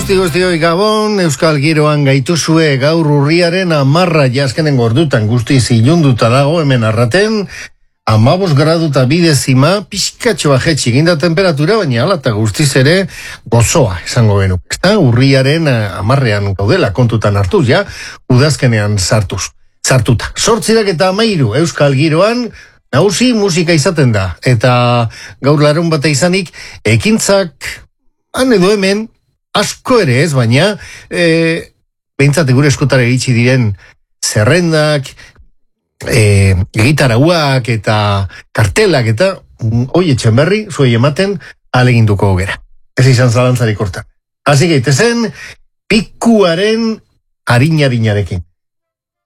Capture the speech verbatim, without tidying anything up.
Guzti guztioi gabon, Euskal Giroan gaituzue gaur urriaren amarra jaskenen gordutan guzti zilunduta dago hemen arraten, amabos graduta bidezima, pixkatxoa jetxik inda temperatura, baina alata guztiz ere gozoa esango genuk. Eta urriaren amarrean gaudela kontutan hartuz, ja, udazkenean sartuz, sartuta. Sortzirak eta amairu Euskal Giroan, nagusi musika izaten da, eta gaur larun bata izanik, ekintzak, han edo hemen, asko ere ez, baina e, behintzat gure eskutara iritsi diren zerrendak, e, gitarauak eta kartelak eta hoi etxen berri, zuei ematen aleginduko gera. Ez izan zalantzarik hortan. Hasi gaitezen, pikuaren harin-harinarekin.